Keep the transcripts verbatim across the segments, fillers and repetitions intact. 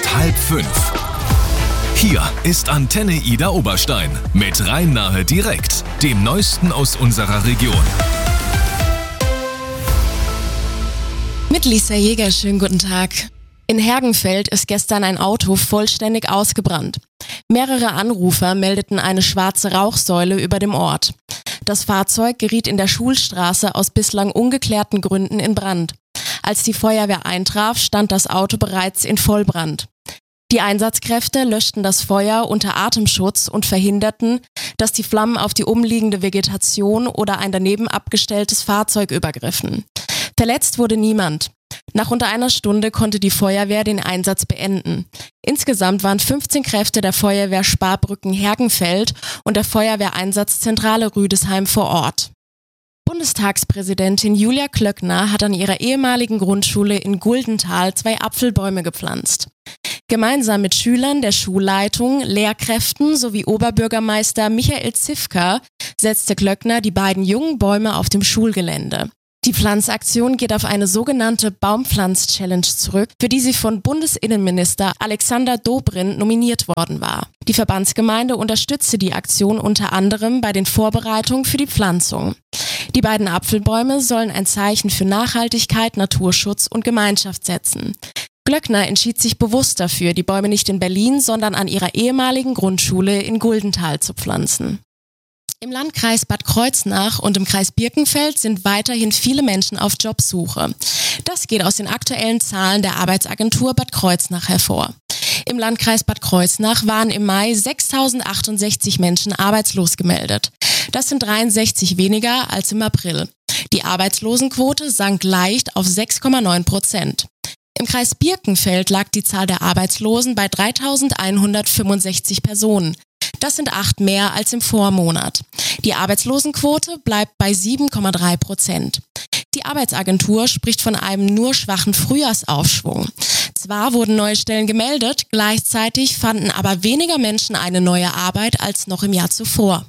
ist halb fünf. Hier ist Antenne Ida Oberstein mit Rhein-Nahe direkt, dem Neuesten aus unserer Region. Mit Lisa Jäger, schönen guten Tag. In Hergenfeld ist gestern ein Auto vollständig ausgebrannt. Mehrere Anrufer meldeten eine schwarze Rauchsäule über dem Ort. Das Fahrzeug geriet in der Schulstraße aus bislang ungeklärten Gründen in Brand. Als die Feuerwehr eintraf, stand das Auto bereits in Vollbrand. Die Einsatzkräfte löschten das Feuer unter Atemschutz und verhinderten, dass die Flammen auf die umliegende Vegetation oder ein daneben abgestelltes Fahrzeug übergriffen. Verletzt wurde niemand. Nach unter einer Stunde konnte die Feuerwehr den Einsatz beenden. Insgesamt waren fünfzehn Kräfte der Feuerwehr Sparbrücken-Hergenfeld und der Feuerwehreinsatzzentrale Rüdesheim vor Ort. Bundestagspräsidentin Julia Klöckner hat an ihrer ehemaligen Grundschule in Guldenthal zwei Apfelbäume gepflanzt. Gemeinsam mit Schülern der Schulleitung, Lehrkräften sowie Oberbürgermeister Michael Zifka setzte Klöckner die beiden jungen Bäume auf dem Schulgelände. Die Pflanzaktion geht auf eine sogenannte Baumpflanz-Challenge zurück, für die sie von Bundesinnenminister Alexander Dobrindt nominiert worden war. Die Verbandsgemeinde unterstützte die Aktion unter anderem bei den Vorbereitungen für die Pflanzung. Die beiden Apfelbäume sollen ein Zeichen für Nachhaltigkeit, Naturschutz und Gemeinschaft setzen. Klöckner entschied sich bewusst dafür, die Bäume nicht in Berlin, sondern an ihrer ehemaligen Grundschule in Guldenthal zu pflanzen. Im Landkreis Bad Kreuznach und im Kreis Birkenfeld sind weiterhin viele Menschen auf Jobsuche. Das geht aus den aktuellen Zahlen der Arbeitsagentur Bad Kreuznach hervor. Im Landkreis Bad Kreuznach waren im Mai sechstausendachtundsechzig Menschen arbeitslos gemeldet. Das sind dreiundsechzig weniger als im April. Die Arbeitslosenquote sank leicht auf sechs Komma neun Prozent. Im Kreis Birkenfeld lag die Zahl der Arbeitslosen bei dreitausendeinhundertfünfundsechzig Personen. Das sind acht mehr als im Vormonat. Die Arbeitslosenquote bleibt bei sieben Komma drei Prozent. Die Arbeitsagentur spricht von einem nur schwachen Frühjahrsaufschwung. Zwar wurden neue Stellen gemeldet, gleichzeitig fanden aber weniger Menschen eine neue Arbeit als noch im Jahr zuvor.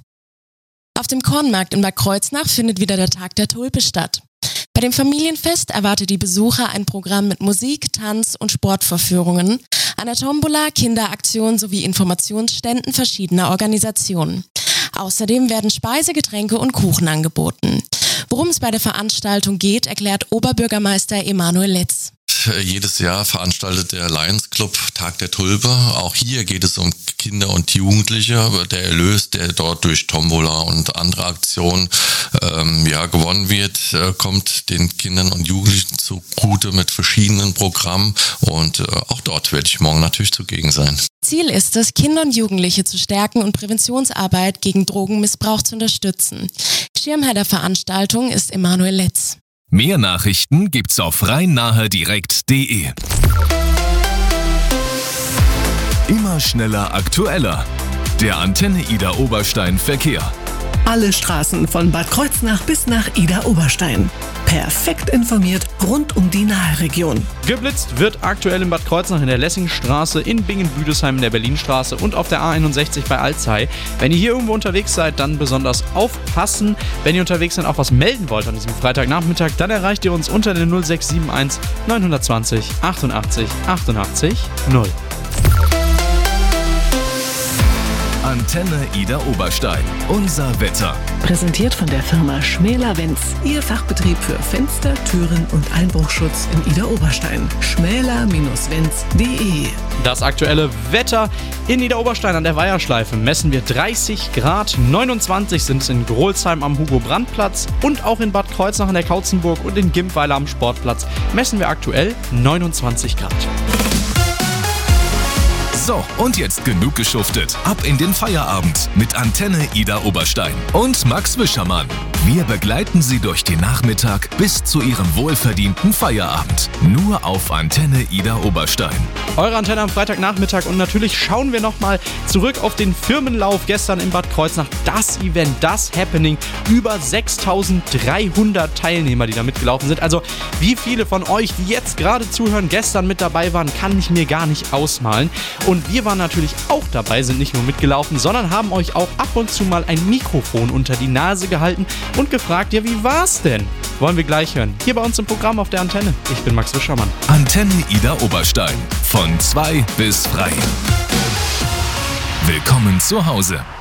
Auf dem Kornmarkt in Bad Kreuznach findet wieder der Tag der Tulpe statt. Bei dem Familienfest erwartet die Besucher ein Programm mit Musik, Tanz und Sportvorführungen, einer Tombola, Kinderaktionen sowie Informationsständen verschiedener Organisationen. Außerdem werden Speise, Getränke und Kuchen angeboten. Worum es bei der Veranstaltung geht, erklärt Oberbürgermeister Emanuel Letz. Jedes Jahr veranstaltet der Lions Club Tag der Tulpe. Auch hier geht es um Kinder und Jugendliche. Der Erlös, der dort durch Tombola und andere Aktionen ähm, ja, gewonnen wird, äh, kommt den Kindern und Jugendlichen zugute mit verschiedenen Programmen. Und äh, auch dort werde ich morgen natürlich zugegen sein. Ziel ist es, Kinder und Jugendliche zu stärken und Präventionsarbeit gegen Drogenmissbrauch zu unterstützen. Schirmherr der Veranstaltung ist Emanuel Letz. Mehr Nachrichten gibt's auf rhein-nahe direkt punkt de. Immer schneller, aktueller. Der Antenne Ida Oberstein Verkehr. Alle Straßen von Bad Kreuznach bis nach Ida Oberstein. Perfekt informiert rund um die Nahe-Region. Geblitzt wird aktuell in Bad Kreuznach in der Lessingstraße, in Bingen-Büdesheim in der Berlinstraße und auf der A einundsechzig bei Alzey. Wenn ihr hier irgendwo unterwegs seid, dann besonders aufpassen. Wenn ihr unterwegs seid, auch was melden wollt an diesem Freitagnachmittag, dann erreicht ihr uns unter der null sechs sieben eins neun zwei null achtundachtzig achtundachtzig null. Antenne Ida Oberstein. Unser Wetter. Präsentiert von der Firma Schmäler-Wenz. Ihr Fachbetrieb für Fenster, Türen und Einbruchschutz in Ida Oberstein. schmäler Wenz punkt de. Das aktuelle Wetter in Ida Oberstein an der Weiherschleife messen wir dreißig Grad, neunundzwanzig sind es in Grolsheim am Hugo-Brandt-Platz und auch in Bad Kreuznach an der Kautzenburg und in Gimpweiler am Sportplatz messen wir aktuell neunundzwanzig Grad. So, und jetzt genug geschuftet. Ab in den Feierabend mit Antenne Ida Oberstein und Max Wischermann. Wir begleiten Sie durch den Nachmittag bis zu Ihrem wohlverdienten Feierabend. Nur auf Antenne Ida Oberstein. Eure Antenne am Freitagnachmittag und natürlich schauen wir nochmal zurück auf den Firmenlauf gestern in Bad Kreuznach. Das Event, das Happening. Über sechstausenddreihundert Teilnehmer, die da mitgelaufen sind. Also wie viele von euch, die jetzt gerade zuhören, gestern mit dabei waren, kann ich mir gar nicht ausmalen. Und wir waren natürlich auch dabei, sind nicht nur mitgelaufen, sondern haben euch auch ab und zu mal ein Mikrofon unter die Nase gehalten und gefragt, ja, wie war's denn? Wollen wir gleich hören. Hier bei uns im Programm auf der Antenne. Ich bin Max Wischermann. Antenne Ida Oberstein. Von zwei bis frei. Willkommen zu Hause.